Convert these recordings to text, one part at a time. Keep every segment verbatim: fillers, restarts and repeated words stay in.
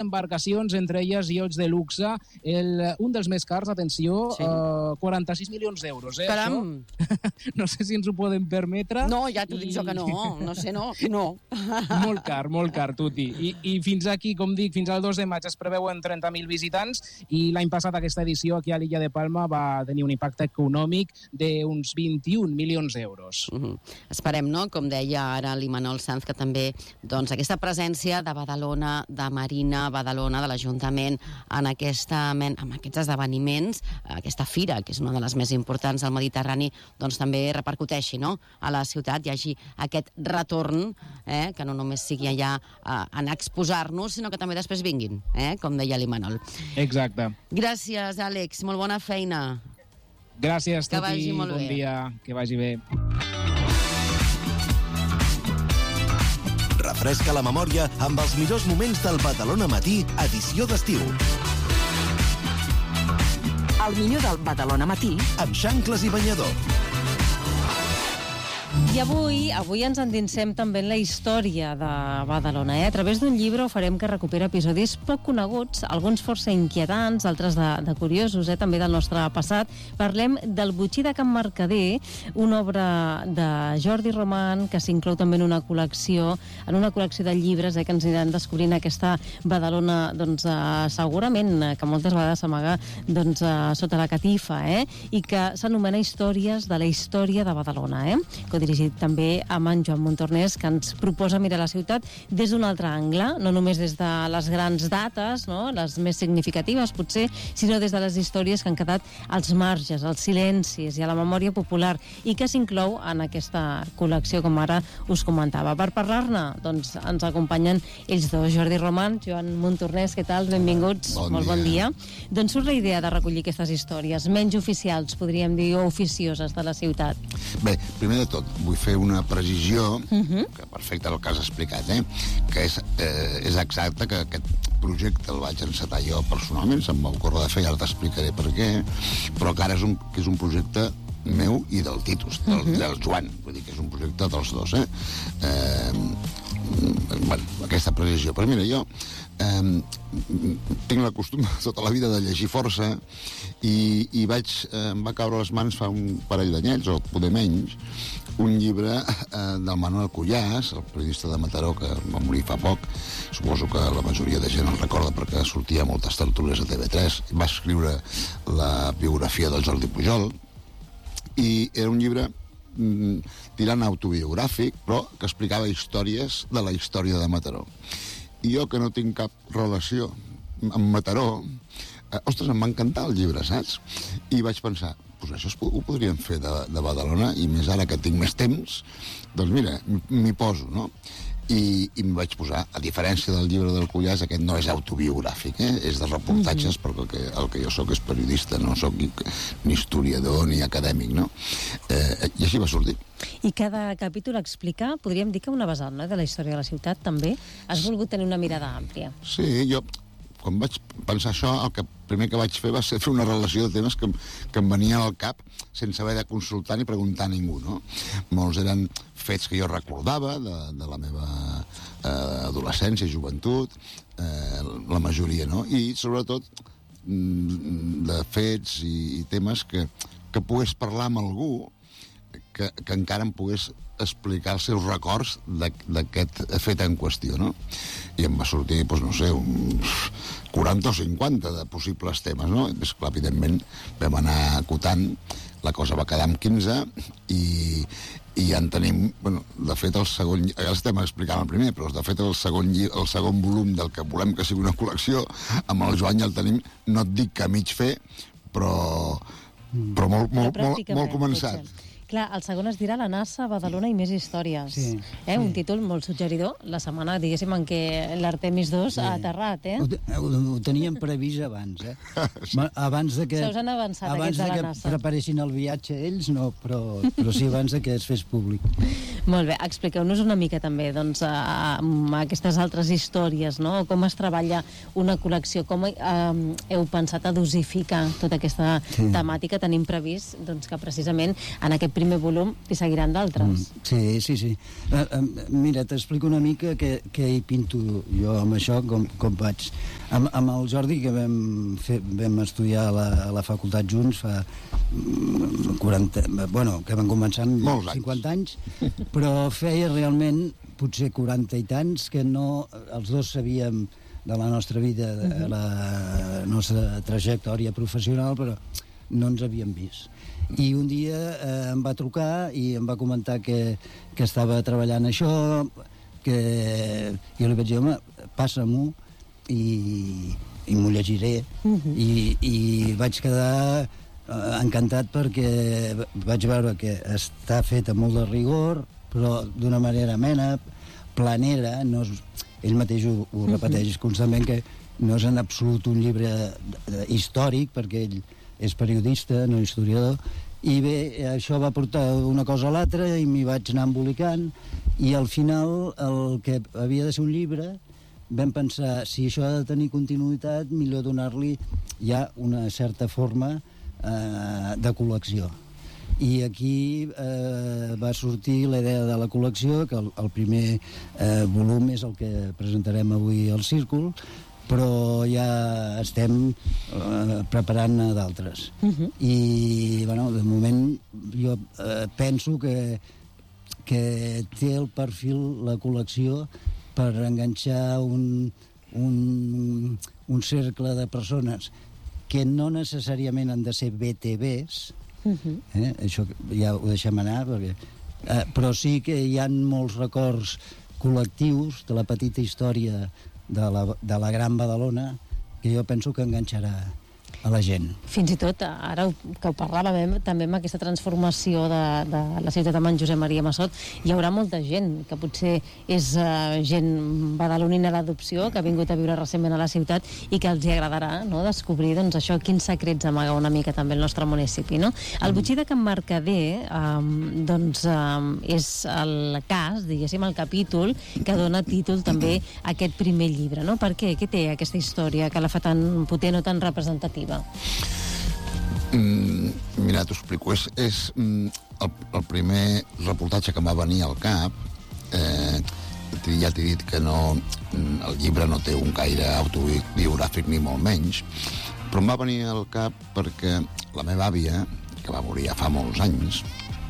embarcacions, entre elles iolts de luxe. El, un dels més cars, atenció, sí. uh, quaranta-sis milions d'euros. Eh, Caram! Això. No sé si ens ho podem permetre. No, ja t'ho I... dic jo que no. No sé, no. no. Molt car, molt car, Tuti. I, I fins aquí, com dic, fins al dos de maig es preveuen trenta mil visitants i l'any passat aquesta edició aquí a l'Illa de Palma va tenir un impacte econòmic d'uns vint-i-un milions d'euros. Uh-huh. Esperem, no?, com deia ara l'Imanol Sanz, que també doncs, aquesta presència de Badalona, de Marina, Badalona, de l'Ajuntament, en, aquesta, en aquests esdeveniments, aquesta fira, que és una de les més importants del Mediterrani, doncs també repercuteixi, no?, a la ciutat, hi hagi aquest retorn, eh, que no només sigui allà a anar a exposar-nos, sinó que també després vinguin, eh, com deia l'Imanol. Exacte. Gràcies, Àlex, molt bona feina. Gràcies, que Tuti, bon bé. dia, que vagi bé. Refresca la memòria amb els millors moments del Badalona Matí, edició d'estiu. El millor del Badalona Matí amb xancles i banyador. I avui, avui ens endinsem també en la història de Badalona. Eh? A través d'un llibre ho farem que recupera episodis poc coneguts, alguns força inquietants, altres de, de curiosos, eh? també del nostre passat. Parlem del Botxí de Can Mercader, una obra de Jordi Roman que s'inclou també en una col·lecció, en una col·lecció de llibres eh? que ens aniran descobrint aquesta Badalona, doncs, eh, segurament, eh, que moltes vegades s'amaga doncs, eh, sota la catifa, eh? i que s'anomena Històries de la història de Badalona, eh? que dirigit també amb en Joan Montornès, que ens proposa mirar la ciutat des d'un altre angle, no només des de les grans dates, no? les més significatives potser, sinó des de les històries que han quedat als marges, als silencis i a la memòria popular, i que s'inclou en aquesta col·lecció, com ara us comentava. Per parlar-ne, doncs, ens acompanyen ells dos, Jordi Roman, Joan Montornès, què tal? Benvinguts. Bon Molt dia. bon dia. Doncs surt la idea de recollir aquestes històries, menys oficials, podríem dir, o oficioses de la ciutat. Bé, primer de tot, vull fer una precisió, Uh-huh. que perfecte el que has explicat, eh? que és, eh, és exacte que aquest projecte el vaig encetar jo personalment, se'm va ocórrer de fer, ara t'explicaré per què, però que ara és un, que és un projecte meu i del Titus, del, uh-huh. del Joan, vull dir que és un projecte dels dos, eh? eh bueno, aquesta precisió. Però mira, jo eh, tinc la costum tota la vida de llegir força i, i vaig, eh, em va caure a les mans fa un parell d'anyets, o poder menys, un llibre eh, del Manuel Cuyàs, el periodista de Mataró, que va morir fa poc. Suposo que la majoria de gent el recorda perquè sortia a moltes tertúlies a T V tres. Va escriure la biografia del Jordi Pujol i era un llibre mm, tirant autobiogràfic, però que explicava històries de la història de Mataró. I jo, que no tinc cap relació amb Mataró, eh, ostres, em va encantar el llibre, saps? I vaig pensar, doncs això es, ho podríem fer de, de Badalona, i més ara que tinc més temps, doncs mira, m'hi poso, no? I, i em vaig posar, a diferència del llibre del Cuyàs, aquest no és autobiogràfic, eh? És de reportatges, mm-hmm. perquè el que, el que jo sóc és periodista, no sóc ni, ni historiador ni acadèmic, no? Eh, I així va sortir. I cada capítol explica, podríem dir que una vessant, no?, de la història de la ciutat, també. Has volgut tenir una mirada àmplia. Sí, jo, quan vaig pensar això, el que primer que vaig fer va ser fer una relació de temes que, que em venien al cap sense haver de consultar ni preguntar a ningú, no? Molts eren fets que jo recordava de, de la meva eh, adolescència i joventut, eh, la majoria, no? I, sobretot, de fets i, i temes que, que pogués parlar amb algú que, que encara em pogués explicar els seus records d'aquest fet en qüestió, no? I em va sortir, doncs, no sé, uns quaranta o cinquanta de possibles temes, no? I, esclar, evidentment, vam anar acotant, la cosa va quedar amb quinze, i, i ja en tenim, bueno, de fet, el segon, ja estem explicant el primer, però de fet el segon, el segon volum del que volem que sigui una col·lecció, amb el Joan ja el tenim, no et dic que a mig fer, però, però molt, molt, molt, molt començat. Potser. Clar, el segon es dirà La Nassa, Badalona i més històries. Sí, eh? sí. Un títol molt suggeridor, la setmana, diguéssim, en què l'Artemis dos sí. ha aterrat, eh? Ho, ho, ho teníem previst abans, eh? Sí. Abans de que... Se us han avançat, aquests de La Nassa. Abans de que preparessin el viatge ells, no, però, però sí abans de que es fes públic. Molt bé, expliqueu-nos una mica també, doncs, a, a aquestes altres històries, no? Com es treballa una col·lecció, com eh, heu pensat a dosificar tota aquesta sí. temàtica. Tenim previst, doncs, que precisament en aquest primer volum i seguiran d'altres. Mm, sí, sí, sí. Uh, uh, mira, t'explico una mica què, què hi pinto jo amb això, com, com vaig. Amb, amb el Jordi, que vam, fer, vam estudiar a la, a la facultat junts fa quaranta... Bueno, que vam començar amb Molts cinquanta anys, però feia realment potser quaranta i tants que no... Els dos sabíem de la nostra vida, de la nostra trajectòria professional, però no ens havíem vist. I un dia eh, em va trucar i em va comentar que, que estava treballant això, que jo li vaig dir, home, passa-m'ho i, i m'ho llegiré. Uh-huh. I, I vaig quedar eh, encantat perquè vaig veure que està fet amb molt de rigor, però d'una manera amena, planera, no és, ell mateix ho, ho repeteix uh-huh. constantment, que no és en absolut un llibre històric, perquè ell és periodista, no historiador, i bé, això va portar una cosa a l'altra i m'hi vaig anar embolicant, i al final el que havia de ser un llibre vam pensar, si això ha de tenir continuïtat, millor donar-li ja una certa forma eh, de col·lecció. I aquí eh, va sortir la idea de la col·lecció, que el, el primer eh, volum és el que presentarem avui al Círcul, però ja estem eh, preparant d'altres. Uh-huh. I, bueno, de moment jo eh, penso que, que té el perfil, la col·lecció, per enganxar un, un, un cercle de persones que no necessàriament han de ser B T Bs, uh-huh. eh? Això ja ho deixem anar, perquè, eh, però sí que hi ha molts records col·lectius de la petita història de la, de la Gran Badalona, que jo penso que enganxarà a la gent. Fins i tot, ara que ho parlàvem, també amb aquesta transformació de, de la ciutat amb en Josep Maria Massot, hi haurà molta gent que potser és uh, gent badalonina d'adopció, que ha vingut a viure recentment a la ciutat i que els hi agradarà, no?, descobrir doncs, això, quins secrets amaga una mica també el nostre municipi, no? El Botxí de Can Mercader um, doncs, um, és el cas, diguéssim, el capítol que dona títol també a aquest primer llibre, no? Per què? Què té aquesta història que la fa tan potent o tan representativa? Mm, mira, t'ho explico. És, és mm, el, el primer reportatge que em va venir al cap. Eh, ja t'he dit que no, el llibre no té un gaire autobiogràfic ni molt menys, però em va venir al cap perquè la meva àvia, que va morir ja fa molts anys,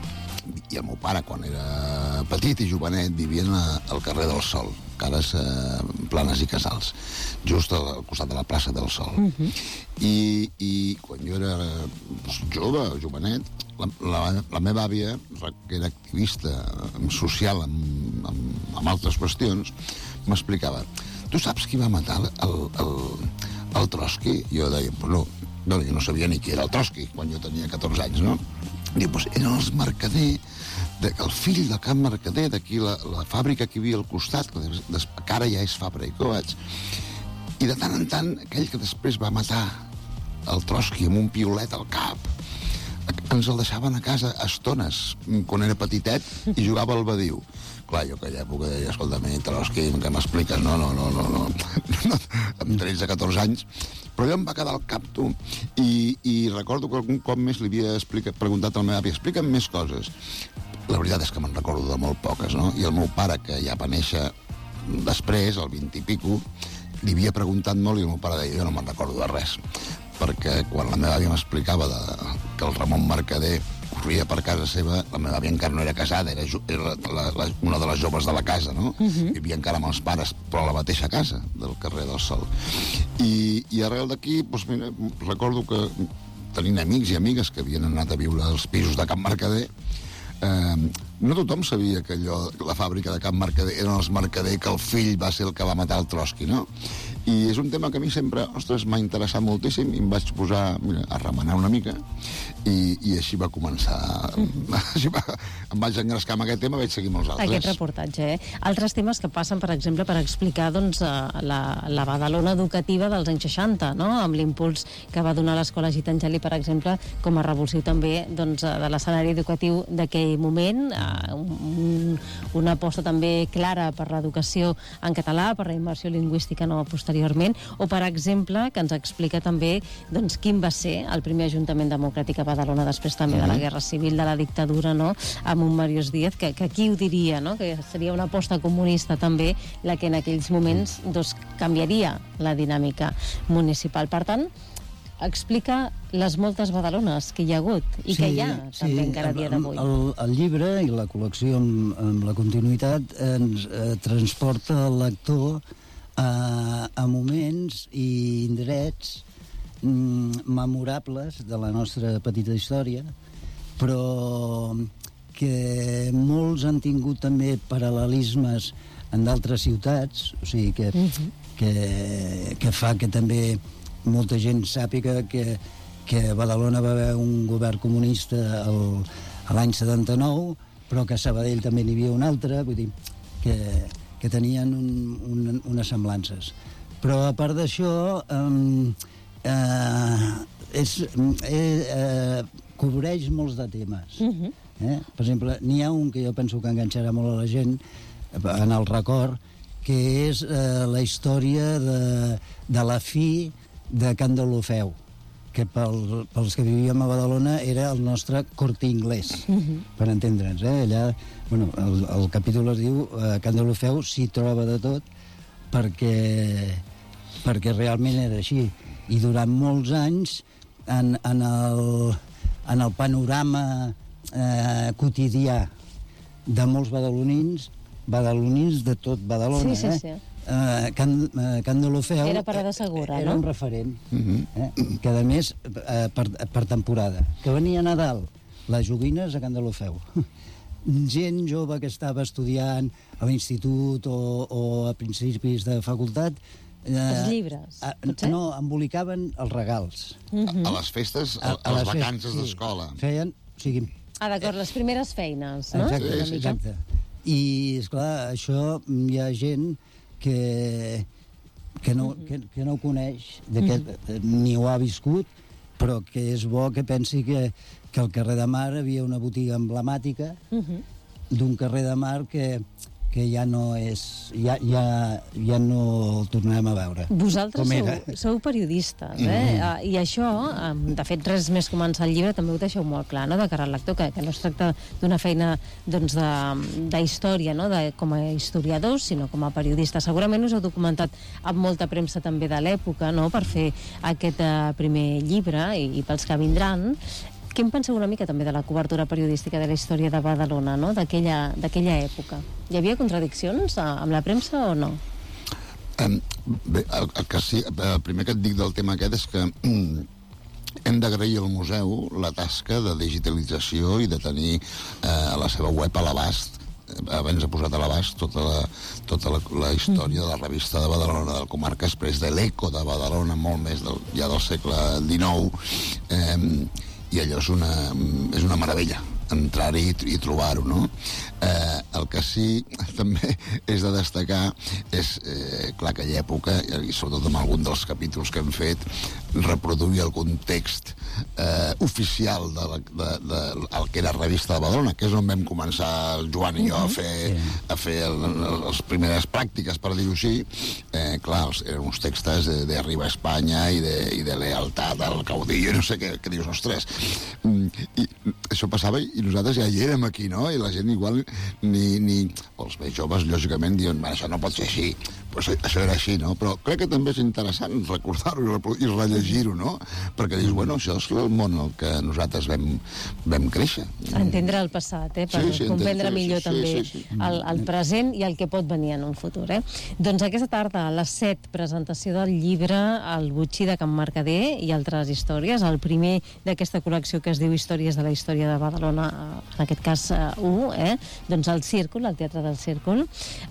i el meu pare, quan era petit i jovenet, vivien al carrer del Sol, cares eh, Planes i Casals, just al costat de la plaça del Sol. Uh-huh. I, i quan jo era doncs, jove, jovenet, la, la, la meva àvia, que era activista social amb, amb, amb altres qüestions, m'explicava, tu saps qui va matar el, el, el Trotsky? Jo deia, però no, no, jo no sabia ni qui era el Trotsky quan jo tenia catorze anys, no? Diu, doncs eren els Mercader, de, el fill de Can Mercader, d'aquí la, la fàbrica que hi havia al costat, que ara ja és fàbrica, vaig. I de tant en tant, aquell que després va matar el Trotsky amb un piolet al cap, ens el deixaven a casa a estones, quan era petitet, i jugava al badiu. Clar, jo aquella època deia, escolta-me, Trotsky, què m'expliques? No, no, no, no, no. Amb tretze a catorze anys. Però allò em va quedar al cap, tu. I, i recordo que algun cop més li havia explicat, preguntat al meu avi, explica'm més coses. La veritat és que me'n recordo de molt poques, no? I el meu pare, que ja va néixer després, al vint i pico, li havia preguntat molt i el meu pare deia, jo no me'n recordo de res. Perquè quan la meva àvia m'explicava de, que el Ramon Mercader corria per casa seva, la meva àvia encara no era casada, era, era la, la, una de les joves de la casa, no? Uh-huh. Vivia encara amb els pares, però a la mateixa casa del carrer del Sol. I, i arrel d'aquí, doncs mira, recordo que tenint amics i amigues que havien anat a viure als pisos de Can Mercader, eh, no tothom sabia que allò, la fàbrica de Can Mercader eren els Mercader, que el fill va ser el que va matar el Trotsky, no? I és un tema que a mi sempre, ostres, m'ha interessat moltíssim i em vaig posar, mira, a remenar una mica i, i així va començar. Mm-hmm. Així va, em vaig engrescar amb aquest tema, vaig seguir molts altres. Aquest reportatge, eh? Altres temes que passen, per exemple, per explicar doncs, la, la Badalona educativa dels anys seixanta, no? Amb l'impuls que va donar l'Escola Gitangeli, per exemple, com a revulsiu també doncs, de l'escenari educatiu d'aquell moment, un, una aposta també clara per l'educació en català, per la immersió lingüística no posterior, posteriorment, o, per exemple, que ens explica també doncs, quin va ser el primer Ajuntament Democràtic a Badalona després també de la Guerra Civil, de la dictadura, no?, amb un Màrius Díaz, que, que qui ho diria, no?, que seria una aposta comunista també la que en aquells moments doncs, canviaria la dinàmica municipal. Per tant, explica les moltes Badalones que hi ha hagut i sí, que hi ha sí, també encara a dia d'avui. El, el llibre i la col·lecció amb, amb la continuïtat ens eh, transporta el lector a, a moments i indrets mm, memorables de la nostra petita història, però que molts han tingut també paral·lelismes en d'altres ciutats, o sigui que, uh-huh. que, que fa que també molta gent sàpiga que, que a Badalona va haver un govern comunista el, l'any setanta-nou, però que a Sabadell també n'hi havia un altre, vull dir que, que tenien un, un, unes semblances. Però a part d'això, eh, eh, és, eh, eh, cobreix molts de temes. Uh-huh. eh? Per exemple, n'hi ha un que jo penso que enganxarà molt a la gent en el record, que és eh, la història de, de la fi de Can Deulofeu, que pel, pels que vivíem a Badalona era el nostre Corte Inglés, uh-huh. per entendre'ns. Eh? Allà, bueno, el, el capítol es diu eh, Can Deulofeu s'hi troba de tot, perquè, perquè realment era així. I durant molts anys, en, en, el, en el panorama eh, quotidià de molts badalonins, badalonins de tot Badalona, sí, sí, sí. eh? Uh, Can, uh, Can Deulofeu era parada segura, era no? un referent, uh-huh. eh? que a més uh, per, per temporada, que venia a Nadal les joguines a Can Deulofeu, gent jove que estava estudiant a l'institut o, o a principis de facultat, eh, els llibres, a, potser? no, embolicaven els regals uh-huh. a, a les festes, a, a, a les vacances sí. d'escola feien, o sigui, ah, d'acord, les primeres feines, no? Exacte, sí, exacte. I, esclar, això hi ha gent que, que, no, uh-huh. que, que no ho coneix, de que, uh-huh. ni ho ha viscut, però que és bo que pensi que, que al carrer de Mar havia una botiga emblemàtica uh-huh. d'un carrer de Mar que, que ja no és... Ja, ja, ja no el tornarem a veure. Vosaltres sou, sou periodistes, eh? Mm-hmm. I això, de fet, res més començar el llibre, també ho deixeu molt clar, no?, de cara al lector, que, que no es tracta d'una feina doncs, de, de història, no?, de, com a historiadors, sinó com a periodistes. Segurament us heu documentat amb molta premsa també de l'època, no?, per fer aquest uh, primer llibre i, i pels que vindran. Què en penseu una mica també de la cobertura periodística de la història de Badalona, no?, d'aquella d'aquella època? Hi havia contradiccions amb la premsa o no? Um, bé, el, el, que sí, el primer que et dic del tema aquest és que um, hem d'agrair al museu la tasca de digitalització i de tenir uh, la seva web a l'abast. Abans ha posat a l'abast tota la, tota la, la història de la revista de Badalona, del Comarca Express, de l'Eco de Badalona, molt més del, ja del segle dinou, eh, i allò és una, és una meravella entrar-hi i, i trobar-ho, no? Eh, el que sí també és de destacar és, eh, clar, aquella època, i sobretot amb algun dels capítols que hem fet, reproduir el context eh, oficial de, la, de, de, el que era Revista de Badalona, que és on vam començar el Joan i jo a fer, a fer el, el, les primeres pràctiques, per dir-ho així. Eh, clar, els, eren uns textos de, de Arriba a Espanya i de, i de lealtat al caudillo, no sé què, què dius, ostres. I això passava i nosaltres ja hi érem aquí, no? I la gent igual ni... ni els més joves, lògicament, diuen, això no pot ser així. Pues això era així, no? Però crec que també és interessant recordar-ho i rellegir-ho, no? Perquè dius, bueno, això és el món en què nosaltres vam, vam créixer. Entendre el passat, eh? Per sí, sí, comprendre entendre, millor sí, també sí, sí, sí. El, el present i el que pot venir en un futur, eh? Doncs aquesta tarda, a les set, presentació del llibre El Botxí de Can Mercader i altres històries, el primer d'aquesta col·lecció que es diu Històries de la història de Badalona, en aquest cas u, eh? Doncs el Círcul, el Teatre del Círcul,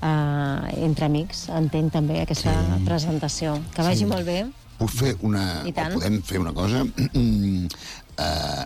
eh, entre amics, entenc també aquesta sí. presentació. Que vagi sí. molt bé. Puc fer una... Podem fer una cosa? uh,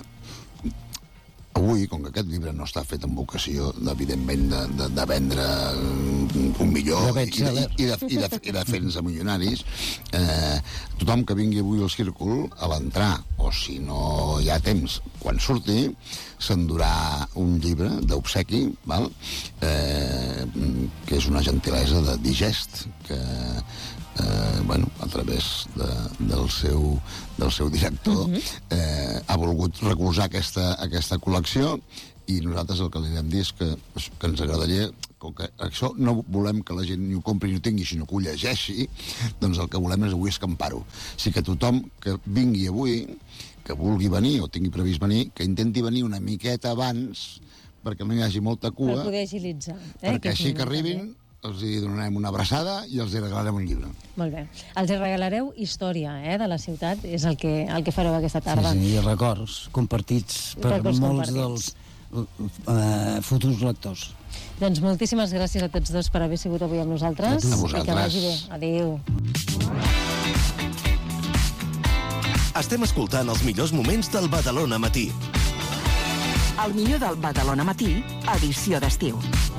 avui, com que aquest llibre no està fet amb vocació, evidentment, de, de, de vendre un millor i, i, de, i, de, i, de, i de fer-nos milionaris, eh, tothom que vingui avui al Círcul, a l'entrar, o si no hi ha temps, quan surti, s'endurà un llibre d'obsequi, val? Eh, que és una gentilesa de Digest, que eh, bueno, a través de, del, seu, del seu director, uh-huh. eh, ha volgut recolzar aquesta, aquesta col·lecció, i nosaltres el que li vam dir és que, que ens agradaria, com que això no volem que la gent ni ho compri ni ho tingui, sinó que ho llegeixi, doncs el que volem és avui escampar-ho. O sigui que tothom que vingui avui, que vulgui venir o tingui previst venir, que intenti venir una miqueta abans, perquè no hi hagi molta cua. Per poder agilitzar. Eh? Perquè així que arribin, els hi donarem una abraçada i els hi regalarem un llibre. Molt bé. Els hi regalareu història eh, de la ciutat, és el que, el que fareu aquesta tarda. Sí, sí, i records compartits per records molts compartits. dels uh, futurs lectors. Doncs moltíssimes gràcies a tots dos per haver sigut avui amb nosaltres. A vosaltres. I que vagi bé. Adéu. Estem escoltant els millors moments del Badalona Matí. El millor del Badalona Matí, edició d'estiu.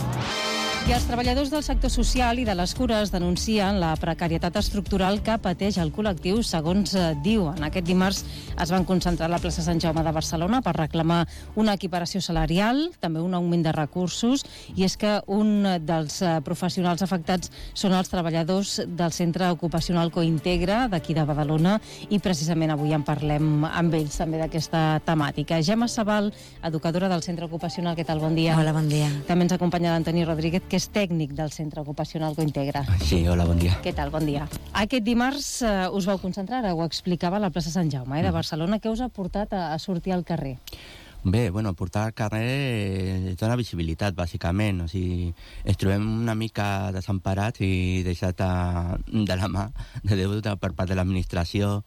I els treballadors del sector social i de les cures denuncien la precarietat estructural que pateix el col·lectiu, segons eh, diuen. Aquest dimarts es van concentrar a la plaça Sant Jaume de Barcelona per reclamar una equiparació salarial, també un augment de recursos, i és que un dels eh, professionals afectats són els treballadors del Centre Ocupacional Cointegra d'aquí de Badalona, i precisament avui en parlem amb ells també d'aquesta temàtica. Gemma Sabal, educadora del Centre Ocupacional, què tal? Bon dia. Hola, bon dia. També ens acompanya l'Antoni Rodríguez, que és tècnic del Centre Ocupacional Cointegra. Sí, hola, bon dia. Què tal? Bon dia. Aquest dimarts eh, us vau concentrar, ho explicava a la plaça Sant Jaume eh, de Barcelona. Què us ha portat a, a sortir al carrer? Bé, bueno, portar al carrer eh, dona visibilitat, bàsicament. O sigui, ens trobem una mica desemparats i deixats a, de la mà de Déu per part de l'administració.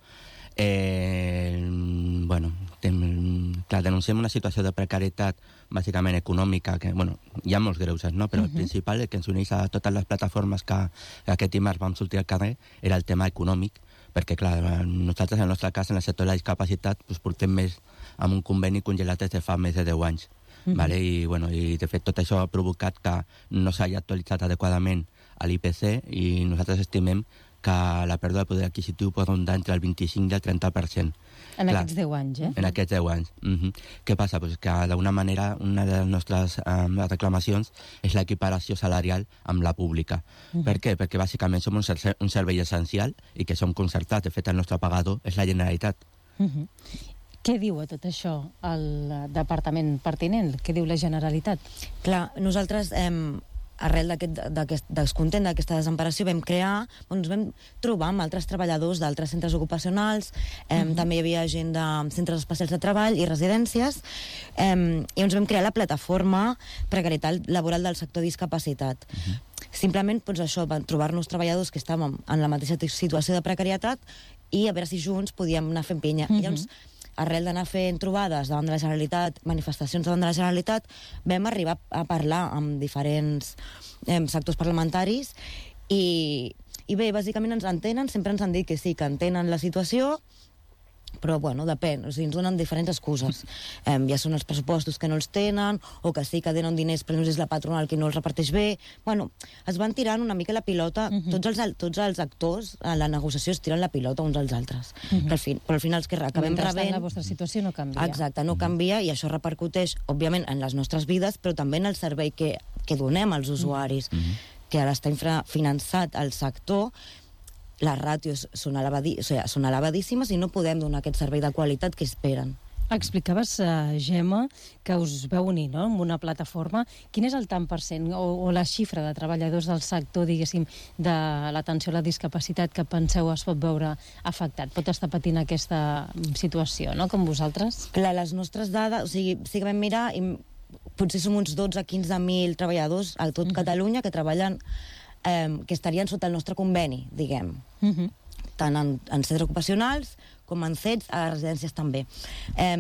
Eh, bueno, ten, clar, denunciem una situació de precarietat bàsicament econòmica, que, bueno, hi ha molts greuges, no? Però uh-huh. el principal, el que ens uneix a totes les plataformes que, que aquest dimarts vam sortir al carrer, era el tema econòmic, perquè, clar, nosaltres, en el nostre cas, en el sector de la discapacitat, doncs, portem més amb un conveni congelat des de fa més de deu anys. Uh-huh. Vale? I, bueno, i, de fet, tot això ha provocat que no s'hagi actualitzat adequadament a l'I P C, i nosaltres estimem que la pèrdua de poder adquisitiu pot rondar entre el vint-i-cinc i el trenta per cent. En Clar, aquests deu anys, eh? En aquests deu anys. Uh-huh. Què passa? Pues que d'alguna manera una de les nostres um, reclamacions és l'equiparació salarial amb la pública. Uh-huh. Per què? Perquè bàsicament som un, ser un servei essencial i que som concertats. De fet, el nostre pagador és la Generalitat. Uh-huh. Què diu a tot això el departament pertinent? Què diu la Generalitat? Clar, nosaltres... Eh, arrel d'aquest descontent, d'aquesta desemparació, vam crear, ens vam trobar amb altres treballadors d'altres centres ocupacionals, eh, uh-huh. també hi havia gent de centres especials de treball i residències, eh, i ens vam crear la plataforma precarietat laboral del sector discapacitat. Uh-huh. Simplement, doncs això, van trobar-nos treballadors que estàvem en la mateixa situació de precarietat i a veure si junts podíem anar fent pinya. Uh-huh. Llavors, arrel d'anar fent trobades davant de la Generalitat, manifestacions davant de la Generalitat, vam arribar a parlar amb diferents eh, sectors parlamentaris i, i bé, bàsicament ens entenen, sempre ens han dit que sí, que entenen la situació, però, bueno, depèn, o sigui, ens donen diferents excuses. Eh, ja són els pressupostos que no els tenen, o que sí que donen diners, però no és la patronal que no els reparteix bé. Bueno, es van tirant una mica la pilota, uh-huh. tots, els, tots els actors a la negociació es tiren la pilota uns als altres. Uh-huh. Però, al fin, però al final els que acabem rebent... La vostra situació no canvia. Exacte, no canvia, i això repercuteix, òbviament, en les nostres vides, però també en el servei que, que donem als usuaris, uh-huh. que ara està infrafinançat al sector. Les ràtios són, elevadi o sigui, són elevadíssimes i no podem donar aquest servei de qualitat que esperen. Explicaves, uh, Gemma, que us veu unir, no?, amb una plataforma. Quin és el tant per cent o, o la xifra de treballadors del sector, diguéssim, de l'atenció a la discapacitat que penseu es pot veure afectat? Pot estar patint aquesta situació, no?, com vosaltres? Clar, les nostres dades, o sigui, sí que vam mirar i potser som uns dotze a quinze mil treballadors a tot uh-huh. Catalunya que treballen Eh, que estarien sota el nostre conveni, diguem. Uh-huh. Tant en, en centres ocupacionals com en C E Ts, a les residències també. Eh,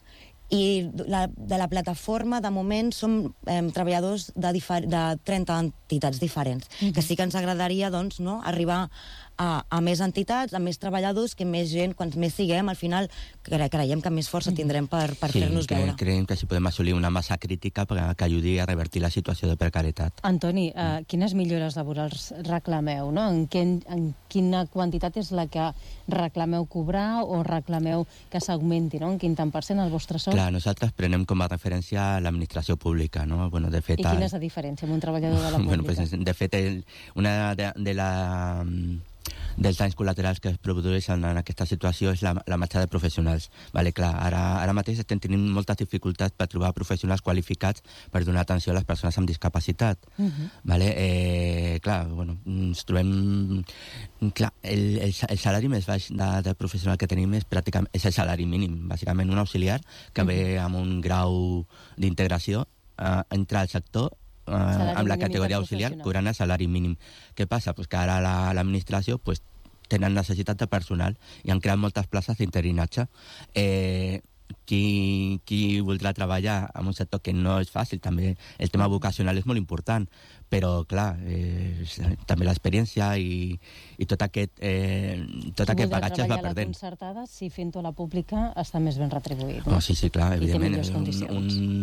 I la, de la plataforma, de moment, som eh, treballadors de, de trenta entitats diferents, uh-huh. que sí que ens agradaria, doncs, no, arribar a, a més entitats, a més treballadors, que més gent, quants més siguem, al final cre creiem que més força tindrem per, per sí, fer-nos veure. Sí, creiem que si podem assolir una massa crítica per, que ajudi a revertir la situació de precarietat. Antoni, eh, quines millores laborals reclameu, no? En, que, en quina quantitat és la que reclameu cobrar o reclameu que s'augmenti, no? En quin tant per cent el vostre sou? Clar, nosaltres prenem com a referència l'administració pública, no? Bueno, de fet, I quina és la diferència amb un treballador de la pública? Bueno, pues, de fet, el, una de, de la... dels danys col·laterals que es produeixen en aquesta situació és la, la marxa de professionals. Vale, clar, ara, ara mateix estem tenint moltes dificultats per trobar professionals qualificats per donar atenció a les persones amb discapacitat. Uh-huh. Vale, eh, clar, bueno, ens trobem... Clar, el, el, el salari més baix de, de professional que tenim és pràcticament és el salari mínim, bàsicament un auxiliar que uh-huh. ve amb un grau d'integració, eh, entra al sector Uh, amb la categoria auxiliar cobrant el salari mínim. Què passa? Pues que ara l'administració la, pues, tenen necessitat de personal i han creat moltes places d'interinatge. Eh, qui, qui voldrà treballar en un sector que no és fàcil, també el tema vocacional és molt important, però clar, eh, també l'experiència i, i tot aquest, eh, tot aquest bagatge es va perdent. La concertada, si fent-ho a la pública, està més ben retribuït. No? Oh, sí, sí, clar, evidentment. Un,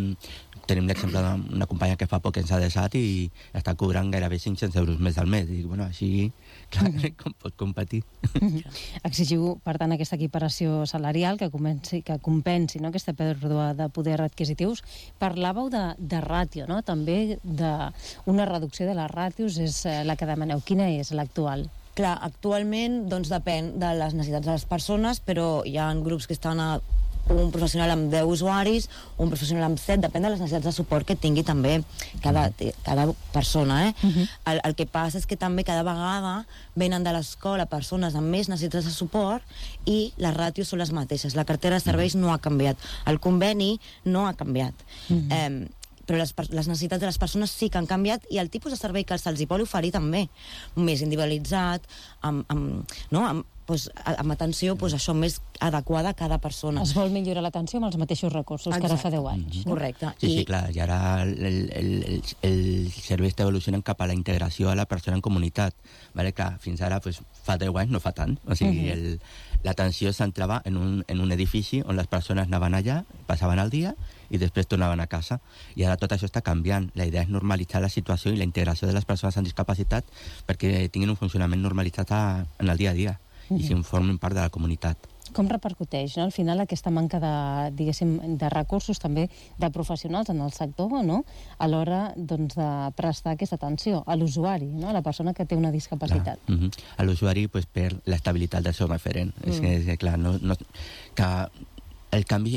un, tenim l'exemple d'una companya que fa poc ens ha deixat i està cobrant gairebé cinc-cents euros més al mes. I bueno, així, clar, mm-hmm. com pot competir? Mm-hmm. Exigiu, per tant, aquesta equiparació salarial que, comenci, que compensi, no?, aquesta pèrdua de poder adquisitius. Parlàveu de, de ràtio, no?, també d'una reducció de les ràtios és la que demaneu. Quina és l'actual? Clar, actualment doncs, depèn de les necessitats de les persones, però hi ha grups que estan a un professional amb deu usuaris, un professional amb set, depèn de les necessitats de suport que tingui també cada, cada persona. Eh? Uh-huh. el, el que passa és que també cada vegada venen de l'escola persones amb més necessitats de suport i les ràtios són les mateixes. La cartera de serveis no ha canviat. El conveni no ha canviat. Uh-huh. eh, però les, les necessitats de les persones sí que han canviat i el tipus de servei que se'ls vol oferir també, més individualitzat, amb, amb, no? amb, doncs, amb atenció doncs, això més adequada a cada persona. Es vol millorar l'atenció amb els mateixos recursos Exacte. Que ara fa deu anys. Mm-hmm. Correcte. Sí, I... sí, clar, i ara el, el, el, el servei està evolucionant cap a la integració a la persona en comunitat. Vale? Clar, fins ara, pues, fa deu anys no fa tant. O sigui, mm-hmm. l'atenció s'entrava en, un, en un edifici on les persones anaven allà, passaven el dia i després tornaven a casa. I ara tot això està canviant. La idea és normalitzar la situació i la integració de les persones amb discapacitat perquè tinguin un funcionament normalitzat a, en el dia a dia uh-huh. i si formin part de la comunitat. Com repercuteix, no? Al final, aquesta manca de, diguéssim, de recursos, també de professionals en el sector, no? A l'hora doncs, de prestar aquesta atenció a l'usuari, no? A la persona que té una discapacitat. Uh-huh. A l'usuari pues, per l'estabilitat del seu referent. Mm. És que, és que, clar, no, no, que el canvi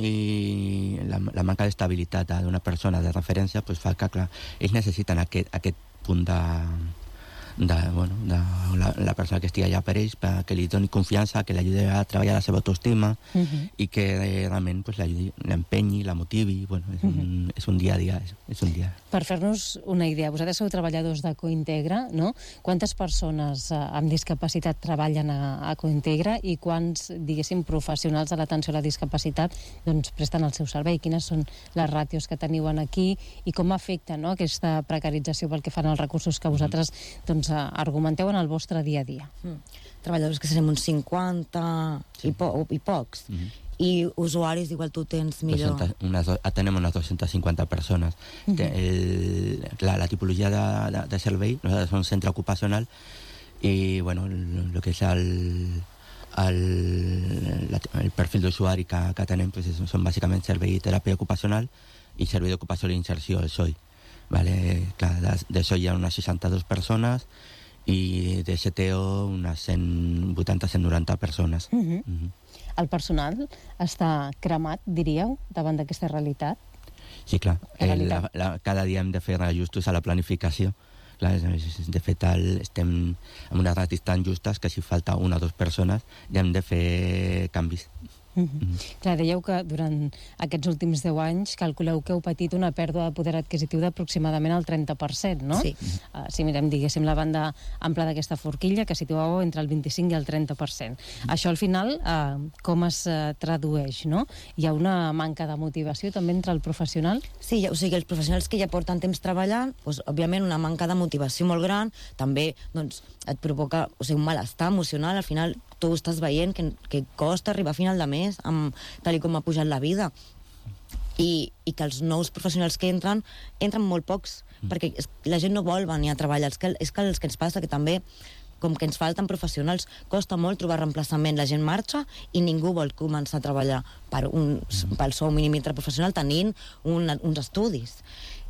i la, la manca d'estabilitat d'una persona de referència pues, fa que, clar, ells necessiten aquest, aquest punt de... de, bueno, de la, la persona que estigui allà per ells perquè li doni confiança, que l'ajudi a treballar la seva autoestima uh-huh. i que eh, realment pues, l'empenyi, la motivi. Bueno, és, un, uh-huh. és un dia a dia. És, és un dia. Per fer-nos una idea, vosaltres sou treballadors de Cointegra, no? Quantes persones eh, amb discapacitat treballen a, a Cointegra i quants, diguéssim, professionals de l'atenció a la discapacitat doncs, presten el seu servei? Quines són les ràtios que teniu aquí i com afecta, no?, aquesta precarització pel que fan els recursos que vosaltres doncs, argumenteu en el vostre dia a dia? Mm. Treballadors que serem uns cinquanta sí. i, po i pocs. Mm-hmm. I usuaris, igual tu tens millor... doscientas, unes, tenem unes dos-centes cinquanta persones. Mm-hmm. Que el, la, la tipologia de, de, de servei, nosaltres som un centre ocupacional i, bueno, el que és el... El, el perfil d'usuari que, que tenem pues, són bàsicament servei de teràpia ocupacional i servei d'ocupació i inserció, el S O I. Vale, clar, de, de S O I hi ha unes seixanta-dues persones i de S T O unes cent vuitanta a cent noranta persones. Uh-huh. Uh-huh. El personal està cremat, diríeu, davant d'aquesta realitat? Sí, clar. El, la, la, cada dia hem de fer ajustos a la planificació. Clar, de fet, el, estem amb unes ratis tan justes que si falta una o dues persones ja hem de fer canvis. Uh-huh. Uh-huh. Clar, dèieu que durant aquests últims deu anys calculeu que heu patit una pèrdua de poder adquisitiu d'aproximadament el trenta per cent, no? Sí. Uh, si mirem, diguéssim, la banda ampla d'aquesta forquilla, que situàveu entre el vint-i-cinc i el trenta per cent. Uh-huh. Això, al final, uh, com es uh, tradueix, no? Hi ha una manca de motivació també entre el professional? Sí, o sigui, els professionals que ja porten temps treballant, doncs, òbviament, una manca de motivació molt gran, també, doncs, et provoca, o sigui, un malestar emocional, al final tu estàs veient que, que costa arribar a final de mes amb, tal com ha pujat la vida i, i que els nous professionals que entren entren molt pocs mm. perquè es, la gent no vol venir a treballar. És que, és que el que ens passa que també com que ens falten professionals, costa molt trobar reemplaçament. La gent marxa i ningú vol començar a treballar per un, pel sou mínim interprofessional tenint un, uns estudis.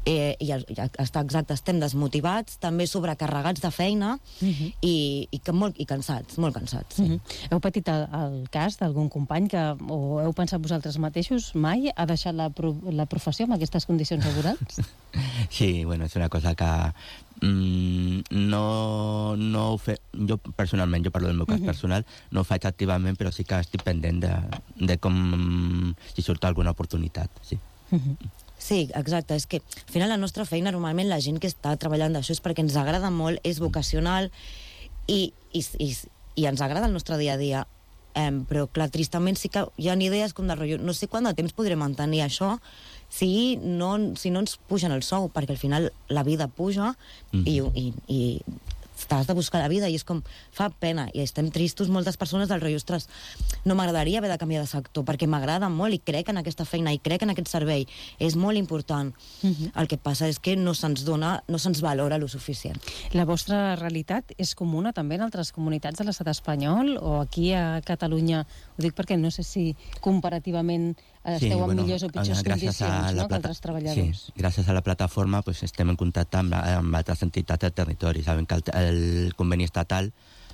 eh, i està exacte, estem desmotivats, també sobrecarregats de feina uh-huh. i, i, que molt, i cansats, molt cansats. Sí. Uh-huh. Heu patit el, el cas d'algun company que, o heu pensat vosaltres mateixos, mai ha deixat la, pro, la professió amb aquestes condicions laborals? Sí, bueno, és una cosa que mm, no, no ho fe... Jo personalment, jo parlo del meu cas uh-huh. personal, no ho faig activament, però sí que estic pendent de, de com si surt alguna oportunitat, sí. Uh-huh. Sí, exacte. És que al final la nostra feina, normalment la gent que està treballant d'això és perquè ens agrada molt, és vocacional i, i, i, i ens agrada el nostre dia a dia. Eh, però, clar, tristament sí que hi ha idees com de rotllo. No sé quant de temps podré mantenir això si no, si no ens pugen el sou, perquè al final la vida puja mm. i, i, i t'has de buscar la vida i és com, fa pena i estem tristos moltes persones del rotllo, ostres, no m'agradaria haver de canviar de sector perquè m'agrada molt i crec en aquesta feina i crec en aquest servei, és molt important. Uh-huh. El que passa és que no se'ns dona, no se'ns valora lo suficient. La vostra realitat és comuna també en altres comunitats de l'estat espanyol o aquí a Catalunya? Ho dic perquè no sé si comparativament esteu sí, en bueno, millors o pitjors condicions, no?, que altres treballadors. Sí, gràcies a la plataforma pues, estem en contacte amb, amb altres entitats del territori. Sabem que el, el conveni estatal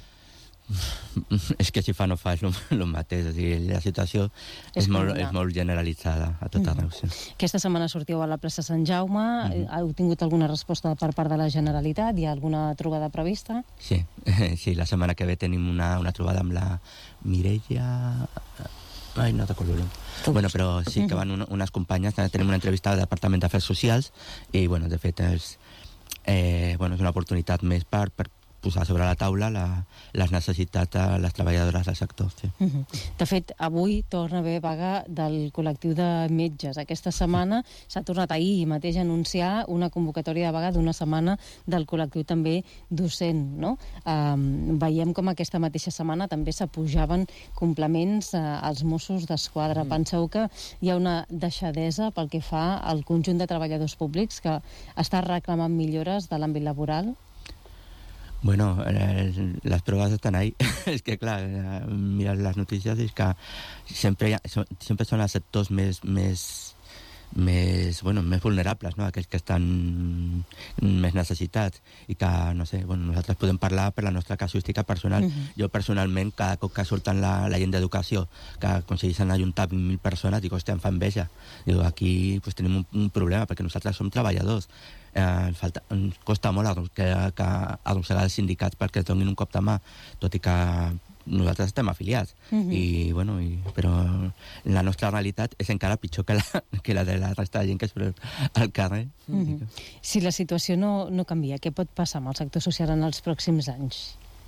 és que si fa no fa és el mateix. O sigui, la situació és, és, molt, és molt generalitzada a tot arreu. Mm. Sí. Aquesta setmana sortiu a la plaça Sant Jaume. Mm-hmm. Heu tingut alguna resposta per part de la Generalitat? Hi ha alguna trobada prevista? Sí, sí, la setmana que ve tenim una, una trobada amb la Mireia... Ai, no recordo el nom. Bueno, però sí que van una, unes companyes, tenim una entrevista al Departament d'Afers Socials i, bueno, de fet, és, eh, bueno, és una oportunitat més per, per posar sobre la taula la, les necessitats de les treballadores del sector. Sí. Uh-huh. De fet, avui torna a haver vaga del col·lectiu de metges. Aquesta setmana s'ha tornat ahir mateix a anunciar una convocatòria de vaga d'una setmana del col·lectiu també docent, no? Um, veiem com aquesta mateixa setmana també s'apujaven complements uh, als Mossos d'Esquadra. Mm. Penseu que hi ha una deixadesa pel que fa al conjunt de treballadors públics que està reclamant millores de l'àmbit laboral? Bueno, eh, las pruebas están ahí. Es que, clar, eh, mirar las noticias és que sempre, ha, so, sempre són els sectors més, més, més, bueno, més vulnerables, no? Aquells que estan més necessitats i que, no sé, bueno, nosaltres podem parlar per la nostra casuística personal. Uh-huh. Jo personalment, cada cop que surten la, la gent d'educació, que aconsegueixen ajuntar vint mil persones, dic, hòstia, em fa enveja. Dic, aquí pues, tenim un, un problema, perquè nosaltres som treballadors. Eh, falta, ens costa molt que, que arrossegar els sindicats perquè es donin un cop de mà, tot i que nosaltres estem afiliats. Uh-huh. I, bueno, i, però la nostra realitat és encara pitjor que la, que la de la resta de gent que surt al carrer. Uh-huh. Si la situació no, no canvia, què pot passar amb el sector social en els pròxims anys?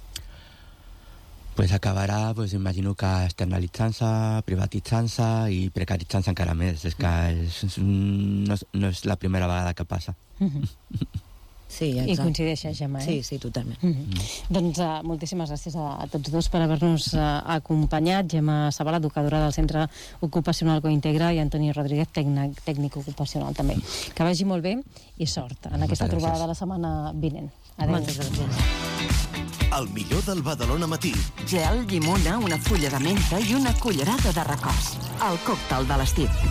Pues acabarà, pues, imagino que externalitzant-se, privatitzant-se i precaritzant-se encara més. És que és, és, no, és, no és la primera vegada que passa. Uh-huh. Sí, exacte. I coincideixes, Gemma, eh? Sí, sí, totalment. Uh-huh. Mm. Doncs uh, moltíssimes gràcies a, a tots dos per haver-nos uh, acompanyat. Gemma Sabal, educadora del Centre Ocupacional Cointegra, i Antoni Rodríguez, tècnic, tècnic ocupacional també. Que vagi molt bé i sort en aquesta Moltes trobada gràcies. de la setmana vinent. Adéu. Moltes gràcies. El millor del Badalona Matí. Gel, llimona, una fulla de menta i una cullerada de recòs. El còctel de l'estiu.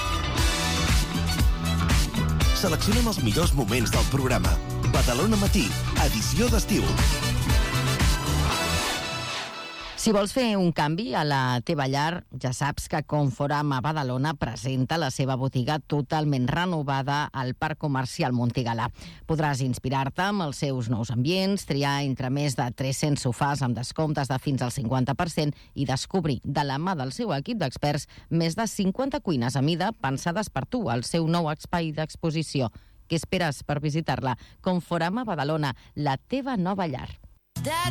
Seleccionem els millors moments del programa. Badalona Matí, edició d'estiu. Si vols fer un canvi a la teva llar, ja saps que Conforama Badalona presenta la seva botiga totalment renovada al Parc Comercial Montigalà. Podràs inspirar-te amb els seus nous ambients, triar entre més de tres-cents sofàs amb descomptes de fins al cinquanta per cent i descobrir, de la mà del seu equip d'experts, més de cinquanta cuines a mida pensades per tu al seu nou espai d'exposició. Què esperes per visitar-la? Conforama Badalona, la teva nova llar.